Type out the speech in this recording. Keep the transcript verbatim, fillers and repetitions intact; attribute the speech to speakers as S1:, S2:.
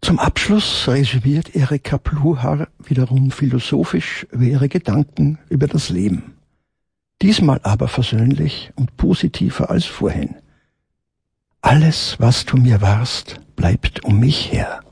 S1: Zum Abschluss resümiert Erika Pluhar wiederum philosophisch ihre Gedanken über das Leben. Diesmal aber versöhnlich und positiver als vorhin. Alles, was du mir warst, bleibt um mich her.